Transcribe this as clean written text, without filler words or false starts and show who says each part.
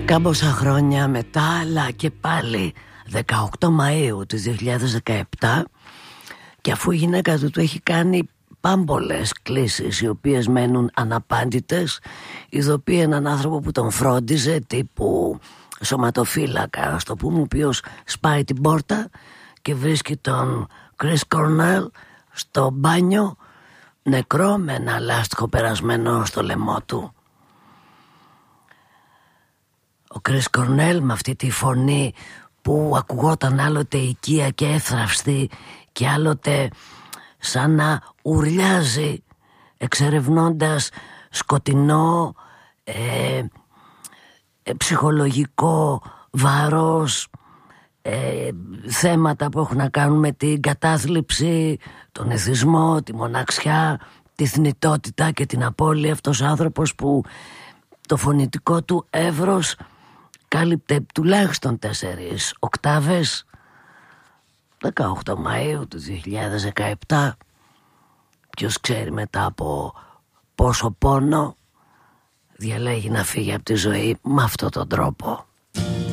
Speaker 1: Κάμποσα χρόνια μετά, αλλά και πάλι 18 Μαΐου του 2017, και αφού η γυναίκα του έχει κάνει πάμπολες κλήσεις οι οποίες μένουν αναπάντητες, ειδοποιεί έναν άνθρωπο που τον φρόντιζε, τύπου σωματοφύλακα, ας το πούμε, ο οποίος σπάει την πόρτα και βρίσκει τον Chris Cornell στο μπάνιο νεκρό με ένα λάστιχο περασμένο στο λαιμό του. Ο Chris Cornell με αυτή τη φωνή που ακουγόταν άλλοτε οικία και εύθραυστη και άλλοτε σαν να ουρλιάζει εξερευνώντας σκοτεινό ψυχολογικό βάρος, θέματα που έχουν να κάνουν με την κατάθλιψη, τον εθισμό, τη μοναξιά, τη θνητότητα και την απώλεια. Αυτός ο άνθρωπος που το φωνητικό του εύρος κάλυπτε τουλάχιστον 4 οκτάβες. 18 Μαΐου του 2017, ποιος ξέρει μετά από πόσο πόνο διαλέγει να φύγει από τη ζωή με αυτόν τον τρόπο.